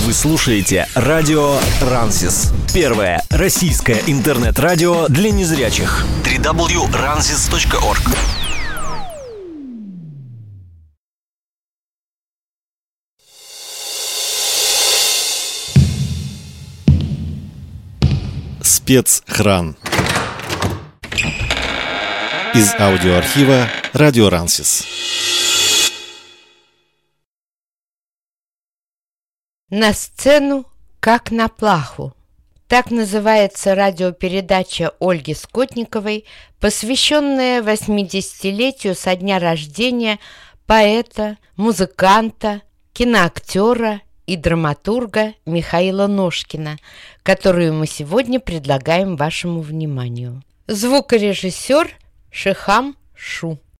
Вы слушаете радио Рансис. Первое российское интернет-радио для незрячих. www.ransis.org. Спецхран. Из аудиоархива радио Рансис. На сцену, как на плаху. Так называется радиопередача Ольги Скотниковой, посвященная 80-летию со дня рождения поэта, музыканта, киноактера и драматурга Михаила Ножкина, которую мы сегодня предлагаем вашему вниманию. Звукорежиссер Шихам Шу.